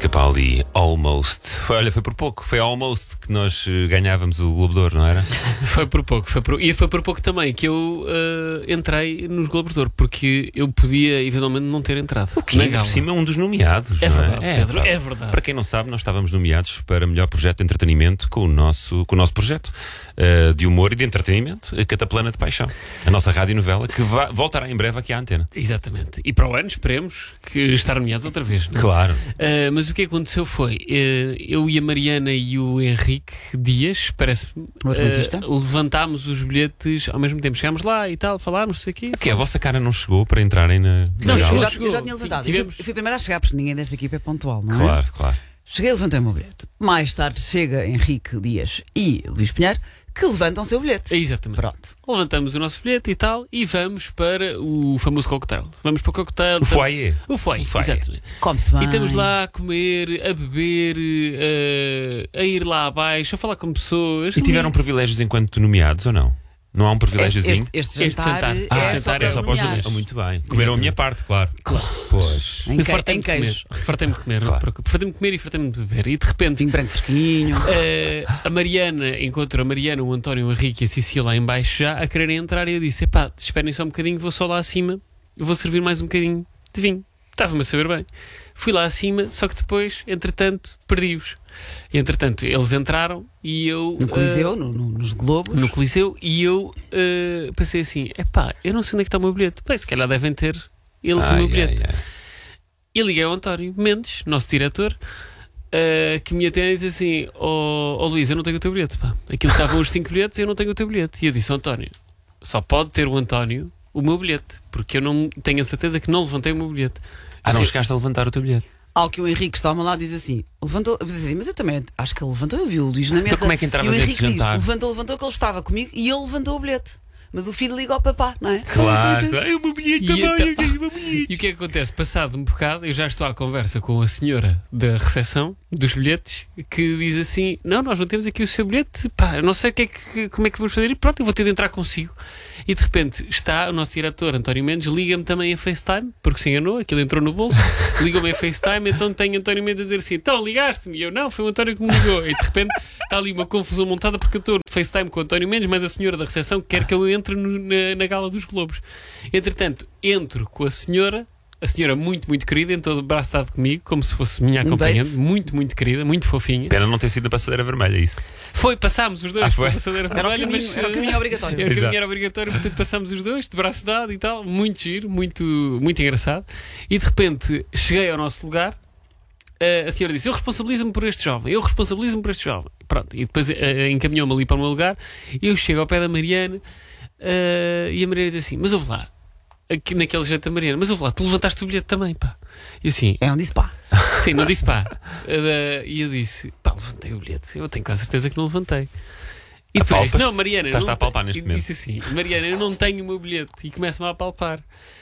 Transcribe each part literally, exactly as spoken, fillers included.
Capaldi, Almost. Foi, olha, foi por pouco, foi Almost que nós uh, ganhávamos o Globo de Ouro, não era? Foi por pouco, foi por... e foi por pouco também que eu uh, entrei nos Globos de Ouro, porque eu podia eventualmente não ter entrado. O que por cima é um dos nomeados. É não verdade, é? Pedro, É, é verdade. Para quem não sabe, nós estávamos nomeados para melhor projeto de entretenimento com o nosso, com o nosso projeto uh, de humor e de entretenimento, a Cataplana de Paixão, a nossa radionovela, que va- voltará em breve aqui à antena. Exatamente. E para o ano esperemos que estar nomeados outra vez. Não é? Claro. Uh, mas o que aconteceu foi, uh, eu e a Mariana e o Henrique Dias, parece-me, uh, levantámos os bilhetes ao mesmo tempo. Chegámos lá e tal, falámos isso aqui. O que A vossa cara não chegou para entrarem na, na Não, gala? Eu já, chegou. eu já tinha levantado. Tivemos... Eu fui, fui primeiro a chegar, porque ninguém desta equipa é pontual, não é? Claro, claro. Cheguei, levantei o meu bilhete. Mais tarde chega Henrique Dias e Luís Pinheiro, que levantam o seu bilhete. Exatamente. Pronto. Levantamos o nosso bilhete e tal e vamos para o famoso cocktail. Vamos para o cocktail. O foyer. O foyer, O foyer. exatamente. Come-se bem. E estamos lá a comer, a beber, eh, a ir lá abaixo, a falar com pessoas. E tiveram privilégios enquanto nomeados ou não? Não há um Este, privilégiozinho? este, este Este jantar, jantar. é, Ah, só jantar para é os só para os nomeados. Oh, muito bem. Comeram a minha parte, claro. Claro. Pois. Em, Fui que, fartei-me em de comer. queijo. Fartei-me de comer, não te Claro. preocupes. Fartei-me de comer e fartei-me de beber. E de repente Vinho branco fresquinho. eh, a Mariana, encontro a Mariana, o António, o Henrique e a Cecília lá em baixo já a quererem entrar e eu disse, epá, esperem só um bocadinho, vou só lá acima, eu vou servir mais um bocadinho de vinho. Estava-me a saber bem. Fui lá acima, só que depois, entretanto, perdi-os. E, entretanto, eles entraram e eu... No Coliseu, eh, no, no- nos Globos. no Coliseu e eu eh, pensei assim, epá, eu não sei onde é que está o meu bilhete. Bem, se calhar devem ter eles o Ai, meu bilhete. ai, ai. E liguei ao António Mendes, nosso diretor, eh, que me atende e diz assim: Ó oh, Luís, eu não tenho o teu bilhete, pá. Aquilo estavam os cinco bilhetes e eu não tenho o teu bilhete. E eu disse: António, só pode ter o António o meu bilhete, porque eu não tenho a certeza que não levantei o meu bilhete. Ah, não Assim, chegaste a levantar o teu bilhete. Ao que o Henrique está ao meu lado diz assim, levantou, diz assim, mas eu também acho que ele levantou, eu vi o Luís na mesa. Então como é que entravas e o nesse Henrique diz, jantar? levantou, levantou, que ele estava comigo e ele levantou o bilhete. Mas o filho liga ao papá, não é? Claro. Então, Ai, o meu bilhete E também, então- eu quero o meu bilhete. E o que é que acontece? Passado um bocado, eu já estou à conversa com a senhora da recepção dos bilhetes que diz assim: não, nós não temos aqui o seu bilhete, pá, eu não sei o que é que, como é que vamos fazer. E pronto, eu vou ter de entrar consigo. E de repente está o nosso diretor António Mendes, liga-me também a FaceTime, porque se enganou, aquilo entrou no bolso, ligou-me a FaceTime, então tenho António Mendes a dizer assim: então ligaste-me? E eu: não, foi o António que me ligou. E de repente está ali uma confusão montada porque eu estou no FaceTime com o António Mendes, mas a senhora da recepção quer que eu entre no- na, na gala dos Globos. Entretanto, entro com a senhora, a senhora muito, muito querida, entrou de braço dado comigo, como se fosse minha Um acompanhante, date. muito, muito querida, muito fofinha. Pena não ter sido na passadeira vermelha, isso. Foi, passámos os dois Ah, foi? pela passadeira Era o vermelha, caminho, mas, era o caminho obrigatório. Era o caminho Exato. era obrigatório, portanto passámos os dois de braço dado e tal, muito giro, muito, muito engraçado. E de repente cheguei ao nosso lugar, eh, a senhora disse: eu responsabilizo-me por este jovem, eu responsabilizo-me por este jovem. Pronto, e depois eh, encaminhou-me ali para o meu lugar. E eu chego ao pé da Mariana eh, e a Mariana diz assim: mas ouve lá, aqui naquele jeito da Mariana, mas ouve lá, tu levantaste o bilhete também, pá. E assim, Eu não disse pá. sim, não disse pá. Uh, e eu disse: pá, levantei o bilhete. Eu tenho quase certeza que não levantei. E depois Apalpas-te? disse: não, Mariana. eu Estás-te não a apalpar te- neste e momento. disse assim: Mariana, eu não tenho o meu bilhete. E começa-me a apalpar.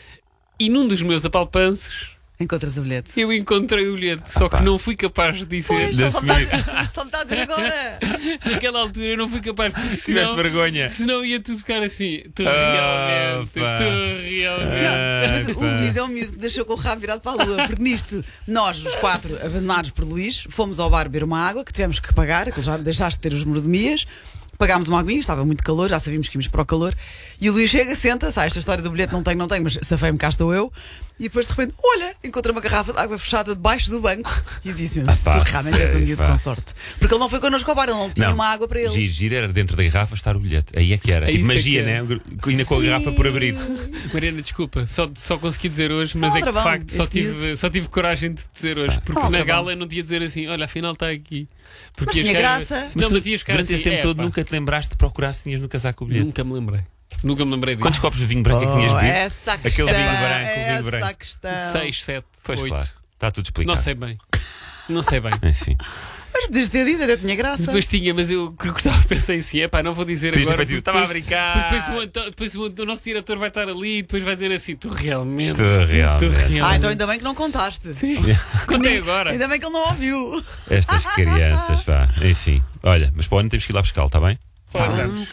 E num dos meus apalpanços, Encontras o bilhete. eu encontrei o bilhete. Só pá. que não fui capaz de dizer. Pois, Da só, só, me está a dizer, só me está a dizer agora. Naquela altura eu não fui capaz, porque Tiveste senão, vergonha. senão ia tudo ficar assim. Tu Ah, realmente, pá. tu realmente. Não, mas Ah, o pá. Luís é um miúdo que deixou com o rabo virado para a lua, porque nisto, nós, os quatro, abandonados por Luís, fomos ao bar beber uma água que tivemos que pagar, que já deixaste de ter os mordomias. Pagámos uma aguinha, estava muito calor, já sabíamos que íamos para o calor. E o Luís chega, senta-se, ah, esta história do bilhete não tenho, não tenho, mas safei-me, cá estou eu. E depois de repente, olha, encontra uma garrafa de água fechada debaixo do banco. E eu disse-me: Ah, tu pá, realmente és um sério, miúdo pá. com sorte. Porque ele não foi connosco ao bar, ele não tinha Não. uma água para ele. Giro, giro era dentro da garrafa estar o bilhete. Aí é que era. É Tipo isso é magia, que né? era. Ainda com a garrafa por abrir. Mariana, desculpa, só, só consegui dizer hoje, mas Não, é que de Dravão, facto só este tive, só tive coragem de dizer hoje, porque Não, na Dravão. gala eu não tinha de dizer assim: olha, afinal está aqui. Porque Mas ia tinha chegar- graça. Não, tu, mas ia ficar durante assim, esse tempo é, todo pá, nunca te lembraste de procurar se tinhas no casaco o bilhete? Nunca me lembrei. Nunca me lembrei disso. Quantos copos de vinho branco é que tinhas Oh, bebido? essa a Aquele questão, vinho branco, o vinho essa branco. a questão. Seis, sete, Pois oito. claro. Está tudo explicado. Não sei bem. Não sei bem. Enfim. Mas podias ter dito, até tinha graça. Depois tinha, mas eu gostava, pensei assim: é pá, não vou dizer Podias ter agora. feito, porque estava a depois- brincar. porque Depois, o, Antó- depois o, o nosso diretor vai estar ali e depois vai dizer assim: tu realmente. Tu realmente. Ah, então ainda bem que não contaste. Sim. Contei agora. Ainda bem que ele não ouviu. Estas crianças, pá. Enfim. Olha, mas para o ano temos que ir lá buscá-lo, está bem? Pá, vamos.